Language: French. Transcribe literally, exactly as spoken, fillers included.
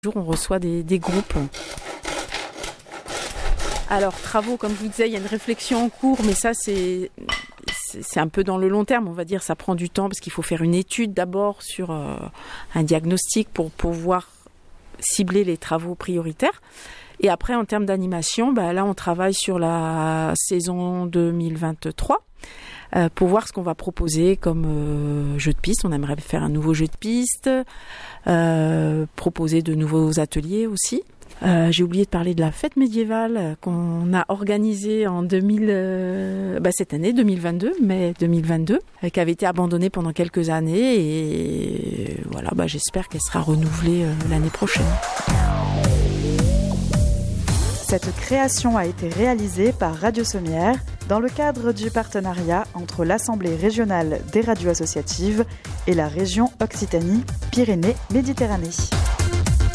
jour, on reçoit des, des groupes. Alors, travaux, comme je vous disais, il y a une réflexion en cours, mais ça, c'est, c'est, c'est un peu dans le long terme, on va dire. Ça prend du temps parce qu'il faut faire une étude d'abord sur euh, un diagnostic pour pouvoir cibler les travaux prioritaires. Et après, en termes d'animation, bah, là, on travaille sur la saison deux mille vingt-trois. Euh, pour voir ce qu'on va proposer comme euh, jeu de piste. On aimerait faire un nouveau jeu de piste, euh, proposer de nouveaux ateliers aussi. Euh, j'ai oublié de parler de la fête médiévale qu'on a organisée en deux mille, euh, bah cette année, deux mille vingt-deux, mai deux mille vingt-deux, euh, qui avait été abandonnée pendant quelques années et voilà, bah, j'espère qu'elle sera renouvelée euh, l'année prochaine. Cette création a été réalisée par Radio Sommière dans le cadre du partenariat entre l'Assemblée régionale des radios associatives et la région Occitanie-Pyrénées-Méditerranée.